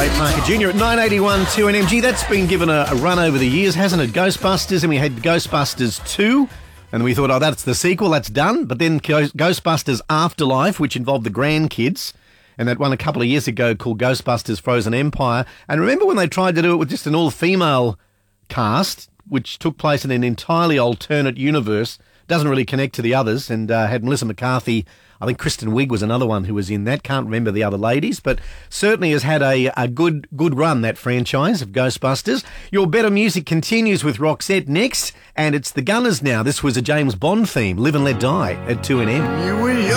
great Market Jr. at 981 2NMG. That's been given a run over the years, hasn't it? Ghostbusters, and we had Ghostbusters 2, and we thought, oh, that's the sequel, that's done. But then Ghostbusters Afterlife, which involved the grandkids, and that one a couple of years ago called Ghostbusters Frozen Empire. And remember when they tried to do it with just an all-female cast, which took place in an entirely alternate universe, doesn't really connect to the others, and had Melissa McCarthy. I think Kristen Wiig was another one who was in that. Can't remember the other ladies, but certainly has had a good run, that franchise of Ghostbusters. Your Better Music continues with Roxette next, and it's the Gunners now. This was a James Bond theme, Live and Let Die, at 2NM.